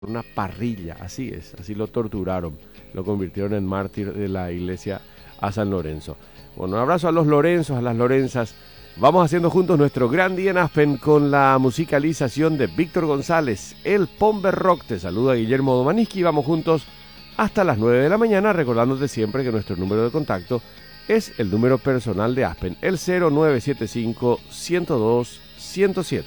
una parrilla, así es, así lo torturaron, lo convirtieron en mártir de la iglesia a San Lorenzo. Bueno, un abrazo a los Lorenzos, a las Lorenzas. Vamos haciendo juntos nuestro gran día en Aspen con la musicalización de Víctor González, el Pomber Rock. Te saluda Guillermo Domaniski. Vamos juntos hasta las 9 de la mañana, recordándote siempre que nuestro número de contacto es el número personal de Aspen, el 0975-102-107.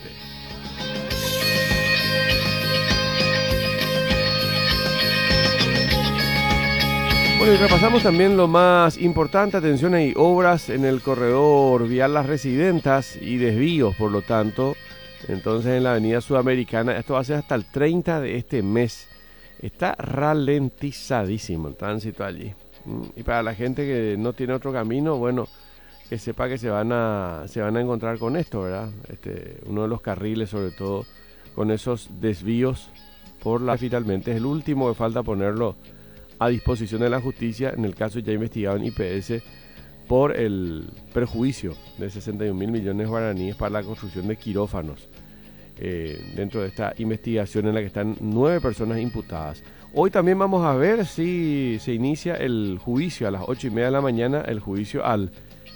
Bueno, y repasamos también lo más importante. Atención, hay obras en el corredor vial Las Residentas y desvíos, por lo tanto. Entonces, en la avenida Sudamericana, esto va a ser hasta el 30 de este mes. Está ralentizadísimo el tránsito allí. Y para la gente que no tiene otro camino, bueno, que sepa que se van a encontrar con esto, ¿verdad? Uno de los carriles, sobre todo, con esos desvíos por la finalmente es el último que falta ponerlo a disposición de la justicia, en el caso ya investigado en IPS por el perjuicio de 61.000 millones de guaraníes para la construcción de quirófanos, dentro de esta investigación en la que están 9 personas imputadas. Hoy también vamos a ver si se inicia el juicio a las 8:30 de la mañana, el juicio al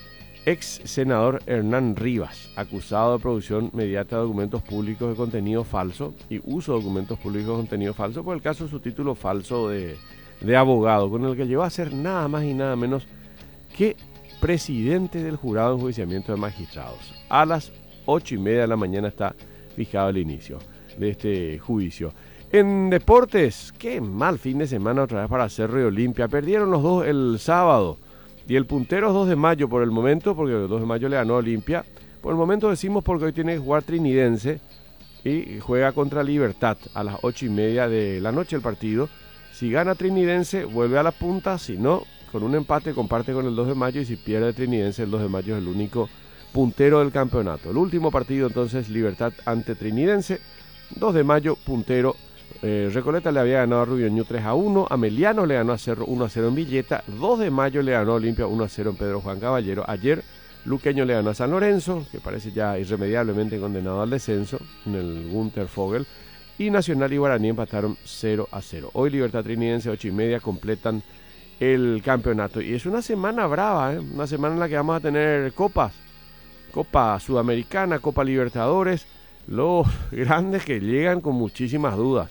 ex senador Hernán Rivas, acusado de producción mediante documentos públicos de contenido falso y uso de documentos públicos de contenido falso por el caso de su título falso de abogado, con el que llegó a ser nada más y nada menos que presidente del jurado de enjuiciamiento de magistrados. A las 8:30 de la mañana está fijado el inicio de este juicio. En deportes, qué mal fin de semana otra vez para Cerro y Olimpia. Perdieron los dos el sábado y el puntero es 2 de mayo por el momento, porque el 2 de mayo le ganó a Olimpia. Por el momento decimos porque hoy tiene que jugar Trinidense y juega contra Libertad a las 8:30 de la noche el partido. Si gana Trinidense, vuelve a la punta. Si no, con un empate comparte con el 2 de mayo. Y si pierde Trinidense, el 2 de mayo es el único puntero del campeonato. El último partido, entonces, Libertad ante Trinidense. 2 de mayo, puntero. Recoleta le había ganado a Rubio Ñu 3-1. Ameliano le ganó a Cerro 1-0 en Villeta. 2 de mayo le ganó a Olimpia 1-0 en Pedro Juan Caballero. Ayer, Luqueño le ganó a San Lorenzo, que parece ya irremediablemente condenado al descenso, en el Gunter Fogel. Y Nacional y Guaraní empataron 0-0. Hoy Libertad Trinidense, 8:30, completan el campeonato. Y es una semana brava, una semana en la que vamos a tener copas. Copa Sudamericana, Copa Libertadores. Los grandes que llegan con muchísimas dudas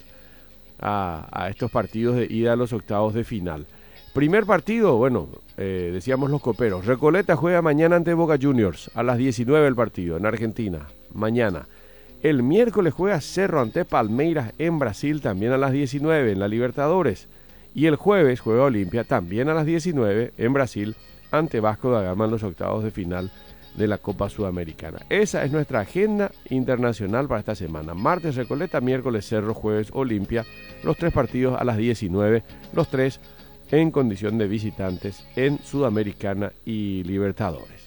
a estos partidos de ida a los octavos de final. Primer partido, bueno, decíamos los coperos. Recoleta juega mañana ante Boca Juniors. A las 19 el partido, en Argentina. Mañana. El miércoles juega Cerro ante Palmeiras en Brasil, también a las 19 en la Libertadores. Y el jueves juega Olimpia, también a las 19 en Brasil, ante Vasco da Gama en los octavos de final de la Copa Sudamericana. Esa es nuestra agenda internacional para esta semana. Martes Recoleta, miércoles Cerro, jueves Olimpia. Los 3 partidos a las 19, los 3 en condición de visitantes en Sudamericana y Libertadores.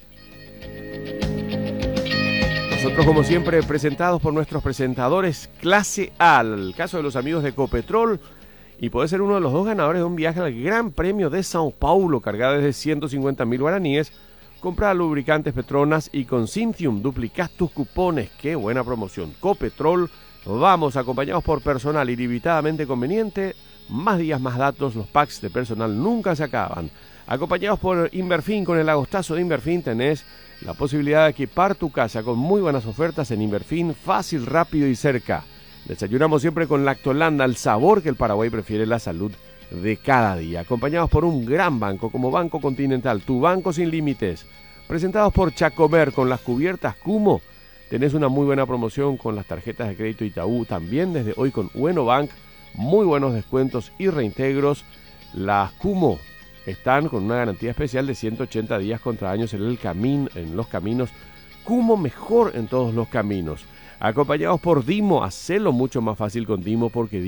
Nosotros, como siempre, presentados por nuestros presentadores clase A, el caso de los amigos de Copetrol, y puede ser uno de los 2 ganadores de un viaje al Gran Premio de Sao Paulo, cargado desde 150.000 guaraníes. Compra lubricantes Petronas y con Cynthium duplicás tus cupones. ¡Qué buena promoción! Copetrol, vamos, acompañados por personal ilimitadamente conveniente. Más días, más datos, los packs de personal nunca se acaban. Acompañados por Inverfin, con el agostazo de Inverfin tenés la posibilidad de equipar tu casa con muy buenas ofertas en Inverfin, fácil, rápido y cerca. Desayunamos siempre con Lactolanda, el sabor que el Paraguay prefiere, la salud de cada día. Acompañados por un gran banco como Banco Continental, tu banco sin límites. Presentados por Chacomer, con las cubiertas Cumo. Tenés una muy buena promoción con las tarjetas de crédito Itaú, también desde hoy con Ueno Bank. Muy buenos descuentos y reintegros. Las Cumo están con una garantía especial de 180 días contra daños en los caminos. Cumo, mejor en todos los caminos. Acompañados por Dimo, hacelo mucho más fácil con Dimo, porque